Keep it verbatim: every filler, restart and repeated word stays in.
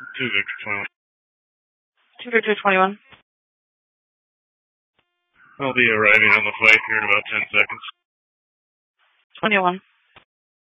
Two Victor twenty-one. Two Victor twenty-one. I'll be arriving on the flight here in about ten seconds. twenty-one.